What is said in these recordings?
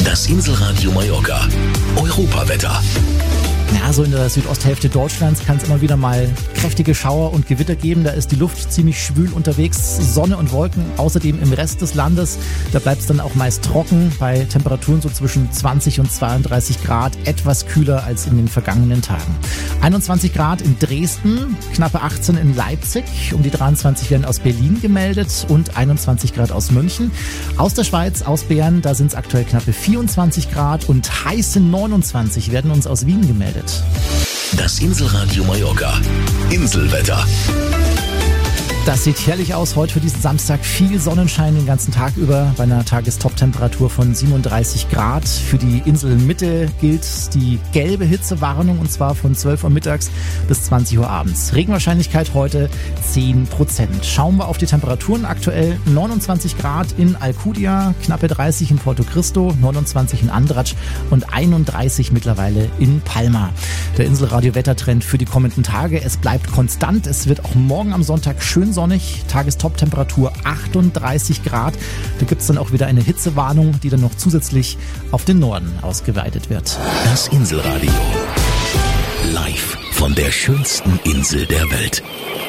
Das Inselradio Mallorca. Europawetter. Ja, so in der Südosthälfte Deutschlands kann es immer wieder mal kräftige Schauer und Gewitter geben. Da ist die Luft ziemlich schwül unterwegs, Sonne und Wolken. Außerdem im Rest des Landes, da bleibt es dann auch meist trocken, bei Temperaturen so zwischen 20 und 32 Grad, etwas kühler als in den vergangenen Tagen. 21 Grad in Dresden, knappe 18 in Leipzig, um die 23 werden aus Berlin gemeldet und 21 Grad aus München. Aus der Schweiz, aus Bern, da sind es aktuell knappe 24 Grad und heiße 29 werden uns aus Wien gemeldet. Das Inselradio Mallorca. Inselwetter. Das sieht herrlich aus heute für diesen Samstag. Viel Sonnenschein den ganzen Tag über bei einer Tagestop-Temperatur von 37 Grad. Für die Inselmitte gilt die gelbe Hitzewarnung und zwar von 12 Uhr mittags bis 20 Uhr abends. Regenwahrscheinlichkeit heute 10%. Schauen wir auf die Temperaturen. Aktuell 29 Grad in Alcudia, knappe 30 in Porto Cristo, 29 in Andratsch und 31 mittlerweile in Palma. Der Inselradio-Wettertrend für die kommenden Tage. Es bleibt konstant. Es wird auch morgen am Sonntag schön sonnig, Tagestop-Temperatur 38 Grad. Da gibt es dann auch wieder eine Hitzewarnung, die dann noch zusätzlich auf den Norden ausgeweitet wird. Das Inselradio. Live von der schönsten Insel der Welt.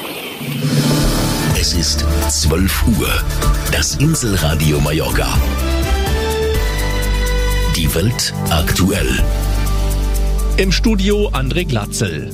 Es ist 12 Uhr. Das Inselradio Mallorca. Die Welt aktuell. Im Studio André Glatzel.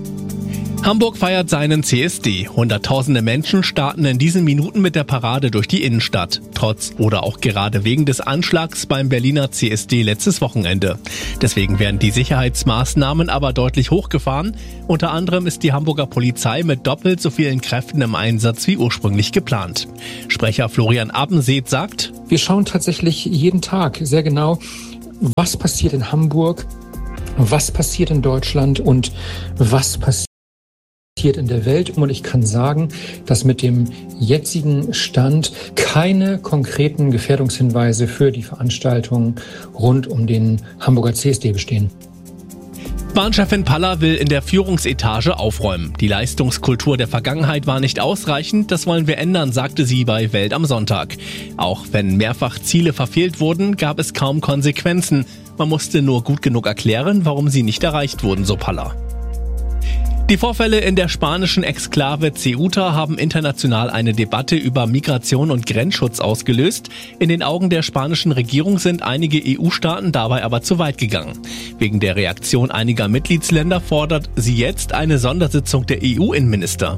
Hamburg feiert seinen CSD. Hunderttausende Menschen starten in diesen Minuten mit der Parade durch die Innenstadt. Trotz oder auch gerade wegen des Anschlags beim Berliner CSD letztes Wochenende. Deswegen werden die Sicherheitsmaßnahmen aber deutlich hochgefahren. Unter anderem ist die Hamburger Polizei mit doppelt so vielen Kräften im Einsatz wie ursprünglich geplant. Sprecher Florian Abendseet sagt: Wir schauen tatsächlich jeden Tag sehr genau, was passiert in Hamburg, was passiert in Deutschland und was passiert in der Welt. Und ich kann sagen, dass mit dem jetzigen Stand keine konkreten Gefährdungshinweise für die Veranstaltung rund um den Hamburger CSD bestehen. Bahnchefin Palla will in der Führungsetage aufräumen. Die Leistungskultur der Vergangenheit war nicht ausreichend, das wollen wir ändern, sagte sie bei Welt am Sonntag. Auch wenn mehrfach Ziele verfehlt wurden, gab es kaum Konsequenzen. Man musste nur gut genug erklären, warum sie nicht erreicht wurden, so Palla. Die Vorfälle in der spanischen Exklave Ceuta haben international eine Debatte über Migration und Grenzschutz ausgelöst. In den Augen der spanischen Regierung sind einige EU-Staaten dabei aber zu weit gegangen. Wegen der Reaktion einiger Mitgliedsländer fordert sie jetzt eine Sondersitzung der EU-Innenminister.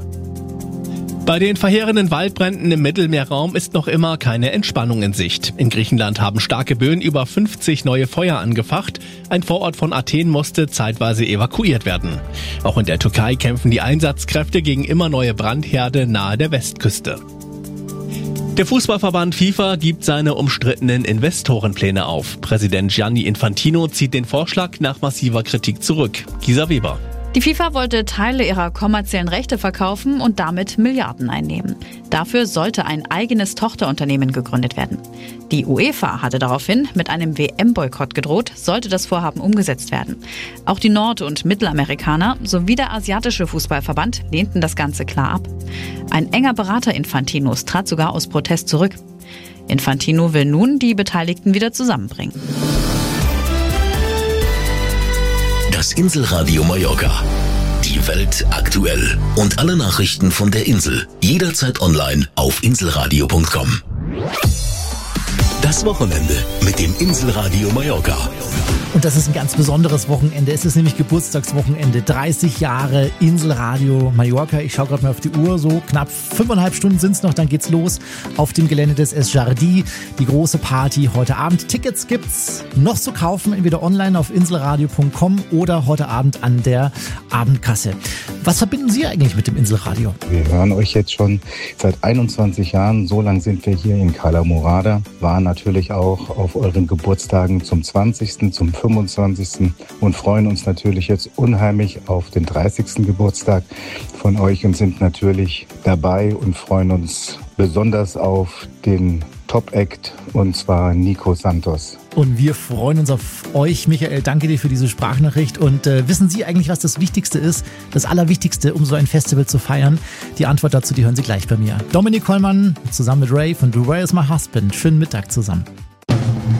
Bei den verheerenden Waldbränden im Mittelmeerraum ist noch immer keine Entspannung in Sicht. In Griechenland haben starke Böen über 50 neue Feuer angefacht. Ein Vorort von Athen musste zeitweise evakuiert werden. Auch in der Türkei kämpfen die Einsatzkräfte gegen immer neue Brandherde nahe der Westküste. Der Fußballverband FIFA gibt seine umstrittenen Investorenpläne auf. Präsident Gianni Infantino zieht den Vorschlag nach massiver Kritik zurück. Gisa Weber. Die FIFA wollte Teile ihrer kommerziellen Rechte verkaufen und damit Milliarden einnehmen. Dafür sollte ein eigenes Tochterunternehmen gegründet werden. Die UEFA hatte daraufhin mit einem WM-Boykott gedroht, sollte das Vorhaben umgesetzt werden. Auch die Nord- und Mittelamerikaner sowie der asiatische Fußballverband lehnten das Ganze klar ab. Ein enger Berater Infantinos trat sogar aus Protest zurück. Infantino will nun die Beteiligten wieder zusammenbringen. Das Inselradio Mallorca. Die Welt aktuell. Und alle Nachrichten von der Insel. Jederzeit online auf inselradio.com. Das Wochenende mit dem Inselradio Mallorca. Und das ist ein ganz besonderes Wochenende. Es ist nämlich Geburtstagswochenende. 30 Jahre Inselradio Mallorca. Ich schaue gerade mal auf die Uhr. So knapp 5,5 Stunden sind es noch. Dann geht's los auf dem Gelände des Es Jardi. Die große Party heute Abend. Tickets gibt's noch zu kaufen. Entweder online auf inselradio.com oder heute Abend an der Abendkasse. Was verbinden Sie eigentlich mit dem Inselradio? Wir hören euch jetzt schon seit 21 Jahren. So lange sind wir hier in Cala Morada. Waren natürlich auch auf euren Geburtstagen zum 20., zum 25. und freuen uns natürlich jetzt unheimlich auf den 30. Geburtstag von euch und sind natürlich dabei und freuen uns besonders auf den Top-Act, und zwar Nico Santos. Und wir freuen uns auf euch, Michael. Danke dir für diese Sprachnachricht. Und wissen Sie eigentlich, was das Wichtigste ist? Das Allerwichtigste, um so ein Festival zu feiern? Die Antwort dazu, die hören Sie gleich bei mir. Dominik Kollmann zusammen mit Ray von The Way Is My Husband. Schönen Mittag zusammen.